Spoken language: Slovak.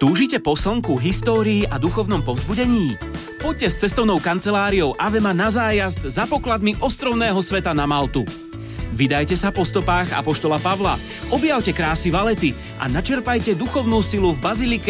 Túžite po slnku, histórii a duchovnom povzbudení? Poďte s cestovnou kanceláriou Avema na zájazd za pokladmi ostrovného sveta na Maltu. Vydajte sa po stopách apoštola Pavla, objavte krásy Valety a načerpajte duchovnú silu v bazilike